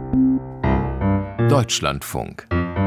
Deutschlandfunk.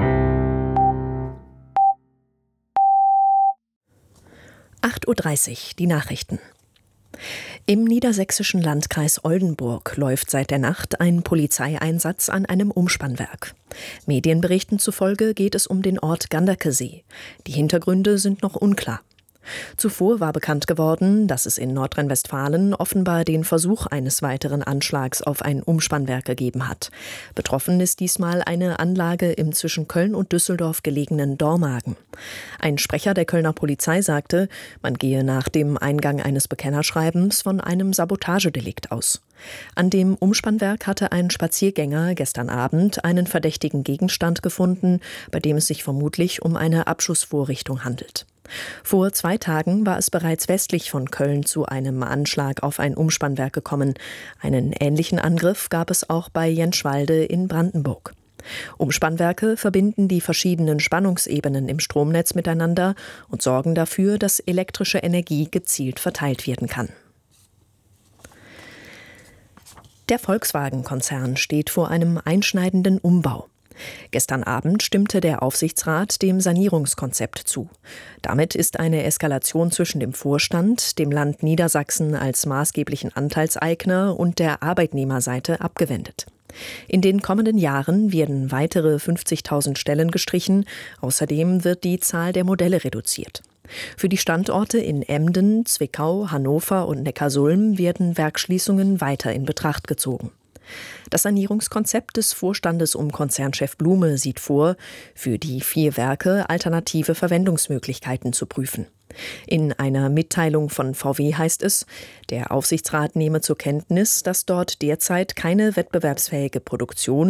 Uhr, die Nachrichten. Im niedersächsischen Landkreis Oldenburg läuft seit der Nacht ein Polizeieinsatz an einem Umspannwerk. Medienberichten zufolge geht es um den Ort Ganderkesee. Die Hintergründe sind noch unklar. Zuvor war bekannt geworden, dass es in Nordrhein-Westfalen offenbar den Versuch eines weiteren Anschlags auf ein Umspannwerk gegeben hat. Betroffen ist diesmal eine Anlage im zwischen Köln und Düsseldorf gelegenen Dormagen. Ein Sprecher der Kölner Polizei sagte, man gehe nach dem Eingang eines Bekennerschreibens von einem Sabotagedelikt aus. An dem Umspannwerk hatte ein Spaziergänger gestern Abend einen verdächtigen Gegenstand gefunden, bei dem es sich vermutlich um eine Abschussvorrichtung handelt. Vor 2 Tagen war es bereits westlich von Köln zu einem Anschlag auf ein Umspannwerk gekommen. Einen ähnlichen Angriff gab es auch bei Jenschwalde in Brandenburg. Umspannwerke verbinden die verschiedenen Spannungsebenen im Stromnetz miteinander und sorgen dafür, dass elektrische Energie gezielt verteilt werden kann. Der Volkswagen-Konzern steht vor einem einschneidenden Umbau. Gestern Abend stimmte der Aufsichtsrat dem Sanierungskonzept zu. Damit ist eine Eskalation zwischen dem Vorstand, dem Land Niedersachsen als maßgeblichen Anteilseigner und der Arbeitnehmerseite abgewendet. In den kommenden Jahren werden weitere 50.000 Stellen gestrichen. Außerdem wird die Zahl der Modelle reduziert. Für die Standorte in Emden, Zwickau, Hannover und Neckarsulm werden Werksschließungen weiter in Betracht gezogen. Das Sanierungskonzept des Vorstandes um Konzernchef Blume sieht vor, für die 4 Werke alternative Verwendungsmöglichkeiten zu prüfen. In einer Mitteilung von VW heißt es, der Aufsichtsrat nehme zur Kenntnis, dass dort derzeit keine wettbewerbsfähige Produktion